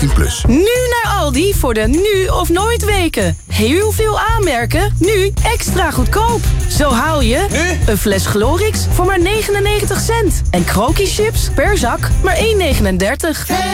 18+. Nu naar Aldi voor de nu of nooit weken. Heel veel aanmerken, nu extra goedkoop. Zo haal je een fles Glorix voor maar 99 cent. En Kroki chips per zak maar 1,39.